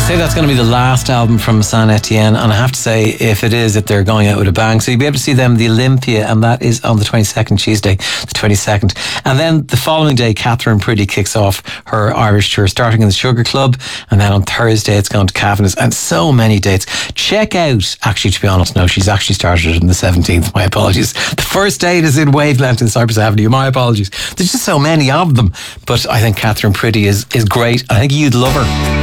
say that's going to be the last album from Saint Etienne, and I have to say, if it is, that they're going out with a bang. So you'll be able to see them, the Olympia, and that is on the 22nd, Tuesday, the 22nd. And then the following day, Catherine Priddy kicks off her Irish tour, starting in the Sugar Club, and then on Thursday it's going to Cavanagh, and so many dates. Check out, actually, to be honest, no, she's actually started it on the 17th. My apologies. The first date is in Wavelength in Cypress Avenue. My apologies. There's just so many of them. But I think Catherine Priddy is great. I think you'd love her.